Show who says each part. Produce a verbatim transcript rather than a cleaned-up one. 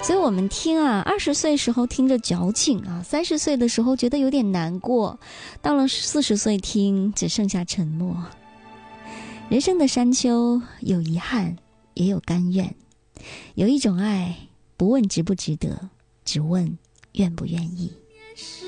Speaker 1: 所以我们听啊，二十岁时候听着矫情啊，三十岁的时候觉得有点难过，到了四十岁听只剩下沉默。人生的山丘有遗憾，也有甘愿。有一种爱，不问值不值得，只问愿不愿意。